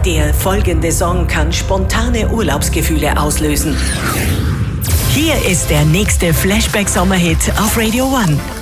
Der folgende Song kann spontane Urlaubsgefühle auslösen. Hier ist der nächste Flashback-Sommerhit auf Radio One.